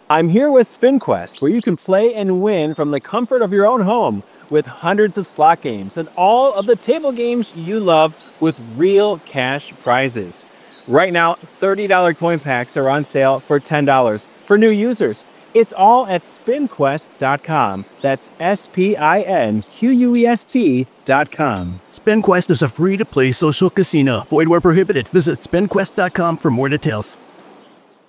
I'm here with SpinQuest, where you can play and win from the comfort of your own home with hundreds of slot games and all of the table games you love with real cash prizes. Right now, $30 coin packs are on sale for $10 for new users. It's all at SpinQuest.com. That's SpinQuest.com. SpinQuest is a free-to-play social casino. Void where prohibited. Visit SpinQuest.com for more details.